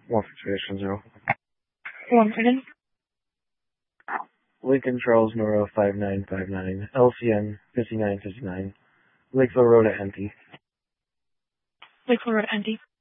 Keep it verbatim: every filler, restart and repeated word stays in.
One fifty-eight zero. One second. Lincoln Charles Noro five nine five nine. L C N fifty-nine fifty-nine. Lakeville Road at N T. Lakeville Road at N T.